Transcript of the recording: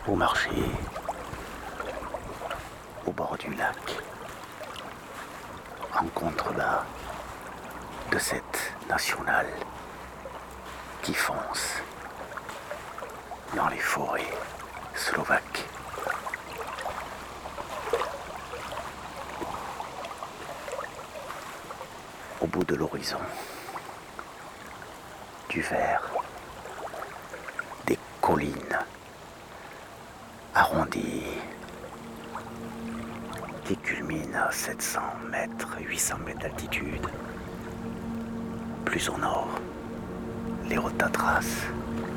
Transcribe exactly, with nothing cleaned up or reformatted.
Vous marchez au bord du lac, en contrebas de cette nationale qui fonce dans les forêts slovaques. Au bout de l'horizon, du vert, des collines arrondies qui culminent à sept cents mètres, huit cents mètres d'altitude. Plus au nord, les Hautes Tatras,